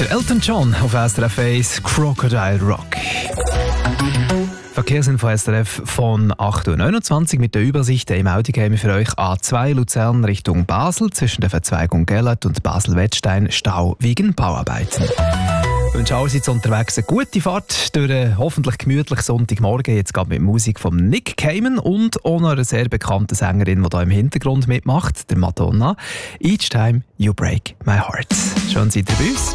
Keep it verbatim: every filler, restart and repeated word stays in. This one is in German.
Der Elton John auf S R F eins, Crocodile Rock. Verkehrsinfo S R F von acht Uhr neunundzwanzig mit der Übersicht. Im Auto käme für euch A zwei Luzern Richtung Basel zwischen der Verzweigung Gellert und Basel-Wettstein Stau wegen Bauarbeiten. Ich wünsche allerseits unterwegs eine gute Fahrt durch einen hoffentlich gemütlichen Sonntagmorgen. Jetzt geht mit Musik von Nick Cayman und auch noch einer sehr bekannten Sängerin, die hier im Hintergrund mitmacht, der Madonna. Each time you break my heart. Schön seid ihr bei uns.